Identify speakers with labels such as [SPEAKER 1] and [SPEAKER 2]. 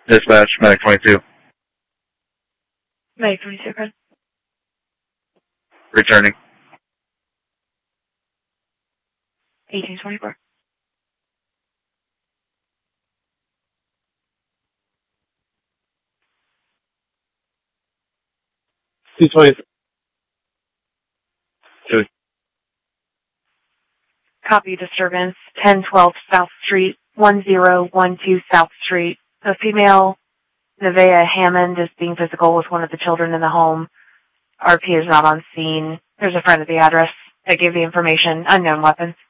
[SPEAKER 1] Dispatch, Medic 22.
[SPEAKER 2] Medic 22, okay.
[SPEAKER 1] Returning.
[SPEAKER 2] 1824.
[SPEAKER 1] C-20.
[SPEAKER 2] Copy disturbance, 1012 South Street, 1012 South Street. A female, Nevaeh Hammond, is being physical with one of the children in the home. RP is not on scene. There's a friend at the address. I gave the information. Unknown weapons.